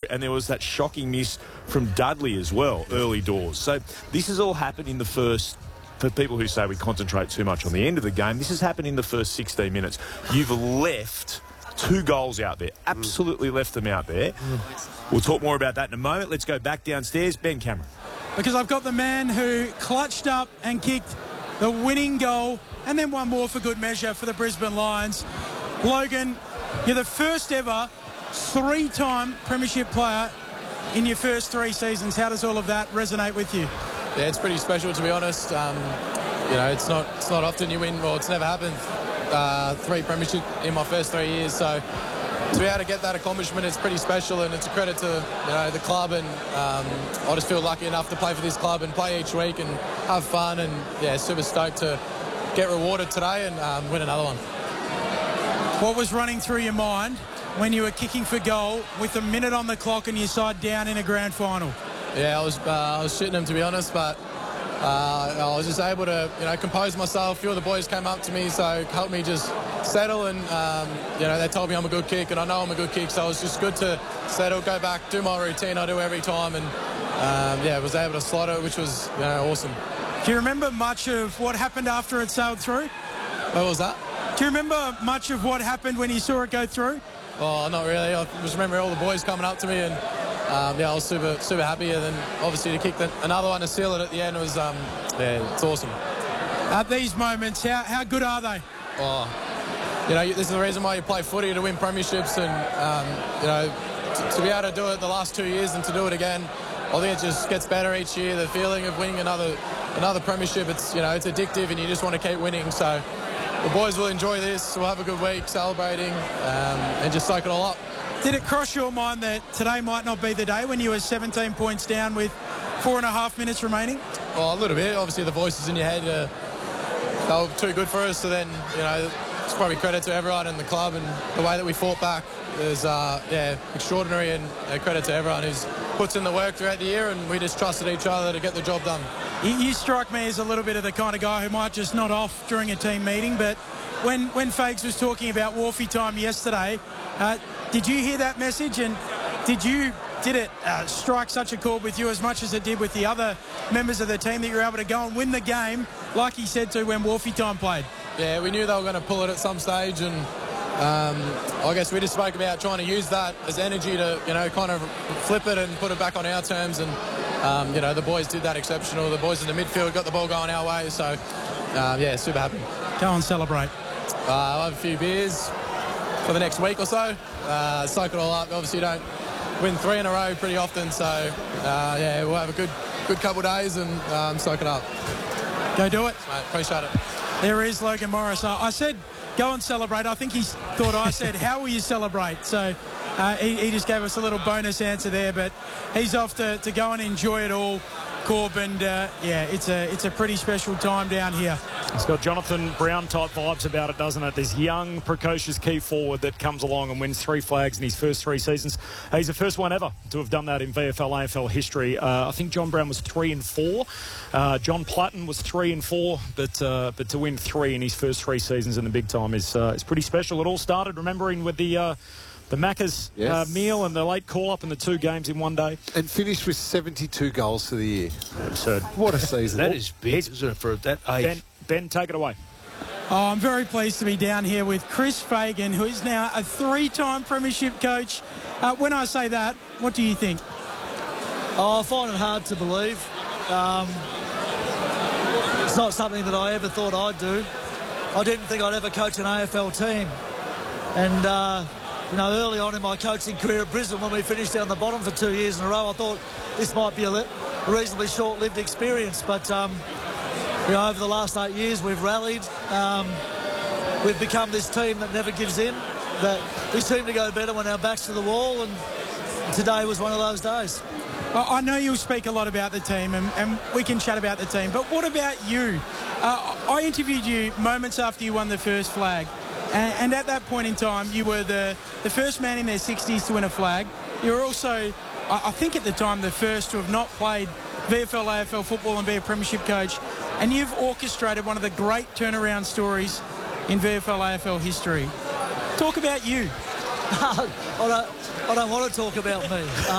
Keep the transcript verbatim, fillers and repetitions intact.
and there was that shocking miss from Dudley as well, early doors. So this has all happened in the first, for people who say we concentrate too much on the end of the game, this has happened in the first sixteen minutes. You've left two goals out there, absolutely left them out there. We'll talk more about that in a moment. Let's go back downstairs. Ben Cameron. Because I've got the man who clutched up and kicked the winning goal and then one more for good measure for the Brisbane Lions. Logan, you're the first ever three-time premiership player in your first three seasons. How does all of that resonate with you? Yeah, it's pretty special, to be honest. Um, you know, it's not it's not often you win, or it's never happened. Uh, three premiership in my first three years, so to be able to get that accomplishment, it's pretty special, and it's a credit to you know the club, and um, I just feel lucky enough to play for this club and play each week and have fun, and yeah, super stoked to get rewarded today and um, win another one. What was running through your mind when you were kicking for goal with a minute on the clock and your side down in a grand final? Yeah, I was uh, I was shitting him, to be honest, but uh, I was just able to you know compose myself. A few of the boys came up to me, so helped me just settle, and um, you know they told me I'm a good kick, and I know I'm a good kick, so it was just good to settle, go back, do my routine I do every time, and um, yeah, was able to slot it, which was you know awesome. Do you remember much of what happened after it sailed through? What was that? Do you remember much of what happened when you saw it go through? Oh, not really. I just remember all the boys coming up to me, and um, yeah, I was super super happy, and then obviously to kick the, another one to seal it at the end was um, yeah, it's awesome. At these moments, how how good are they? Oh, you know, this is the reason why you play footy, to win premierships, and um, you know, to, to be able to do it the last two years and to do it again, I think it just gets better each year. The feeling of winning another another premiership, it's you know, it's addictive, and you just want to keep winning. So the boys will enjoy this. We'll have a good week celebrating um, and just soak it all up. Did it cross your mind that today might not be the day when you were seventeen points down with four and a half minutes remaining? Well, a little bit. Obviously, the voices in your head, uh, they were too good for us. So then, you know, it's probably credit to everyone in the club, and the way that we fought back is, uh, yeah, extraordinary, and uh, credit to everyone who's puts in the work throughout the year, and we just trusted each other to get the job done. You, you strike me as a little bit of the kind of guy who might just nod off during a team meeting, but when, when Fags was talking about Wharfie time yesterday, uh, did you hear that message, and did you did it uh, strike such a chord with you as much as it did with the other members of the team that you were able to go and win the game like he said to when Wharfie time played? Yeah, we knew they were going to pull it at some stage, and um, I guess we just spoke about trying to use that as energy to, you know, kind of flip it and put it back on our terms, and um, you know, the boys did that exceptional. The boys in the midfield got the ball going our way, so uh, yeah, super happy. Go and celebrate. Uh, I'll have a few beers for the next week or so. Uh, soak it all up. Obviously, you don't win three in a row pretty often, so uh, yeah, we'll have a good good couple of days and um, soak it up. Go do it. Mate, appreciate it. There is Logan Morris. I, I said go and celebrate. I think he thought I said how will you celebrate? So uh, he, he just gave us a little bonus answer there, but he's off to, to go and enjoy it all, Corb, and uh, yeah, it's a it's a pretty special time down here. It's got Jonathan Brown type vibes about it, doesn't it? This young, precocious key forward that comes along and wins three flags in his first three seasons. He's the first one ever to have done that in V F L A F L history. Uh, I think John Brown was three and four. Uh, John Platten was three and four, but uh, but to win three in his first three seasons in the big time is uh, is pretty special. It all started, remembering, with the. Uh, The Macca's yes. uh, meal and the late call-up in the two games in one day. And finished with seventy-two goals for the year. Absurd. What a season. That is big, isn't it, for that age? Ben, Ben, take it away. Oh, I'm very pleased to be down here with Chris Fagan, who is now a three-time premiership coach. Uh, when I say that, what do you think? Oh, I find it hard to believe. Um, it's not something that I ever thought I'd do. I didn't think I'd ever coach an A F L team. And... Uh, You know, early on in my coaching career at Brisbane, when we finished down the bottom for two years in a row, I thought this might be a reasonably short-lived experience. But, um, you know, over the last eight years, we've rallied. Um, we've become this team that never gives in, that we seem to go better when our back's to the wall, and today was one of those days. I know you'll speak a lot about the team, and, and we can chat about the team, but what about you? Uh, I interviewed you moments after you won the first flag. And, and at that point in time, you were the, the first man in their sixties to win a flag. You were also, I, I think at the time, the first to have not played V F L, A F L football and be a premiership coach. And you've orchestrated one of the great turnaround stories in V F L, A F L history. Talk about you. I, don't, I don't want to talk about me.